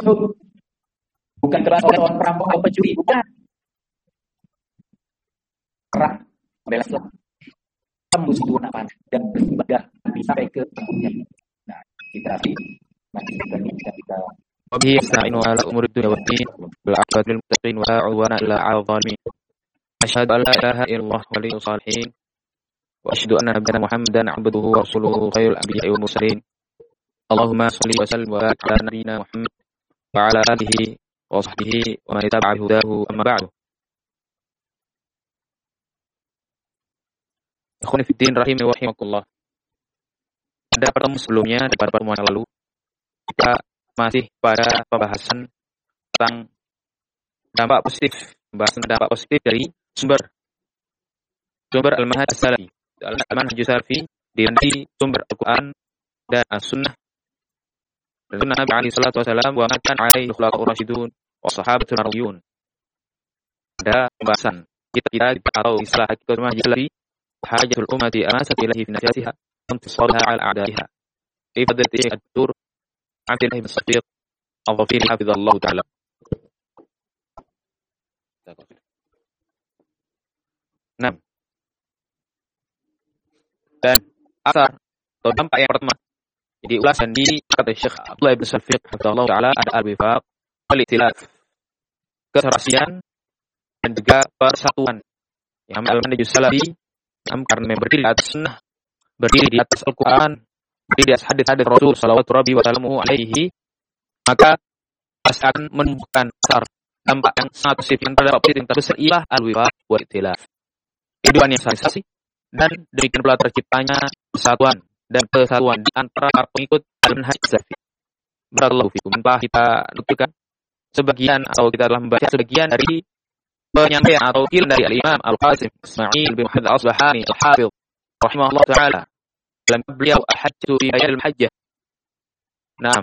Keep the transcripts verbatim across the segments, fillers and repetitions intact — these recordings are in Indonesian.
maksud. Bukan keras oleh orang perampok atau pencuri, bukan. Perang membela Islam, tembus dua napan dan beribadah sampai ke tembusnya. Nah, kita sih masih ini kita وبه يستعين على أمور الدنيا والدين والعاقبة للمتقين ولا عدوان إلا على الظالمين أشهد أن لا إله إلا الله ولي الصالحين وأشهد أن نبينا محمدا عبده ورسوله خير الأنبياء والمرسلين اللهم صل وسلم وبارك على نبينا محمد وعلى آله وصحبه ومن تبع هداه أما بعد. Ikhwan fillah rahimani wa rahimakumullah. Pada pertemuan sebelumnya, di pada pertemuan yang lalu, kita masih pada pembahasan tentang dampak positif, pembahasan dampak positif dari sumber sumber al-manhaj as-salafi, al-manhaj as-salafi dari sumber Al-Quran dan As-Sunnah dan Sunnah Nabi alaihi salatu wasallam wa ma kana alaihi khulafa'ur rasyidun wa sahabatul marwiyun. Ada pembahasan kita kita atau istilah hakikat manhaj as-salafi hajatul ummati amasat ilahi fi najatiha wa intisarha ala a'daiha. Ifadati ad-dur Abdullah bin Safiq al-Dhafiri hafizallahu ta'ala. Nah, dan asar atau dampak yang pertama, jadi ulasan di kata Syekh Abdullah bin Safiq hafizallahu ta'ala ada al-wifaq wal-ikhtilaf, keserasian dan juga persatuan yang al-manhaj as-salafi karena berdiri di atas sunnah, berdiri di atas Al-Quran, berdiri di atas hadis-hadis Rasul sallallahu rabbi wa sallamu alaihi, maka pasti akan menunjukkan asar dampak yang sangat positif. Yang terdapat positif yang terbesar ialah al-wifaq wal ikhtilaf, kehidupan yang saling dan demikian pula terciptanya persatuan dan persatuan di antara para pengikut al-manhaj as-salafi. Barakallahu fikum. Tanpa kita nukilkan sebagian atau kita telah membaca sebagian dari penyampaian atau kilan dari al-Imam Al-Qasim Ismail bin Muhammad Al-Asbahani Al-Hafidh rahimahullah ta'ala dalam beliau Al-Hajjatu fi Bayan al-Mahajjah. Naam.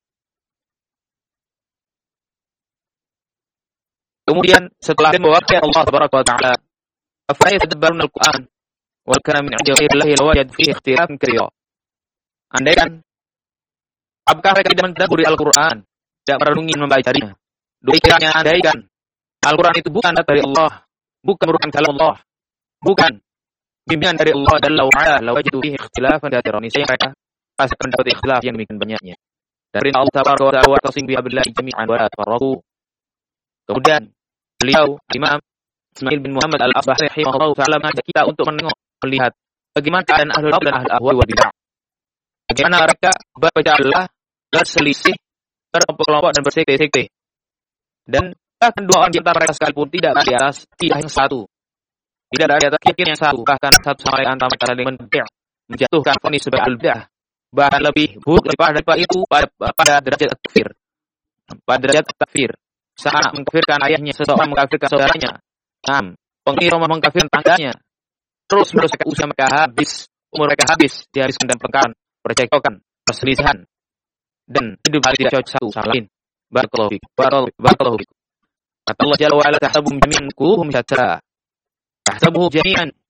Kemudian setelah membawakan Allah tabaraka wa ta'ala, afala yatadabbaruna al-Qur'an wa kana min 'indi ghayrillahi lawajadu fihi ikhtilafan katsira. Andaikan apakah mereka tidak mentadabburi Al-Qur'an, tidak merenungi membacanya, doi kiranya andaikan Al-Quran itu bukan dari Allah, bukan merupakan kalam Allah, bukan bimbingan dari Allah Jalla wa Ala, lawajadu fihi ikhtilafan katsiran. Saya mereka pasti mendapat ikhtilaf yang demikian banyaknya. Dari Allah Tabaraka wa Ta'ala wa tasimu billahi jami'an wa la tafarraqu. Kemudian beliau Imam Ismail bin Muhammad Al-Asbahani rahimahullah ta'ala mengajak kita untuk menengok, melihat bagaimana keadaan ahlul batil dan ahlul ahwa wal bid'ah. Bagaimana mereka berpecah belah, berselisih, berkelompok-kelompok dan bersekte-sekte. Dan bahkan dua orang di antara mereka sekalipun tidak ada di atas tidak yang satu, tidak ada di atas keyakinan yang satu, bahkan satu sama lain antara mereka saling menbid'ah, menjatuhkan vonis sebagai al-bid'ah, bahkan lebih buruk daripada itu pada, pada derajat takfir, pada derajat takfir, saat mengkafirkan ayahnya, seseorang mengkafirkan saudaranya, enam penghuni rumah mengkafirkan tangganya, terus menerus usia mereka habis, umur mereka habis, dihabiskan dan perengkaran, percekcokan, perselisihan, dan hidup hari tidak cocok satu sama lain. Barakallahu fikum, barakallahu fikum. Kata Allah Jalla wa Ala, tahsabuhum jami'an qulubuhum syatta. Tahsabuhum jami'an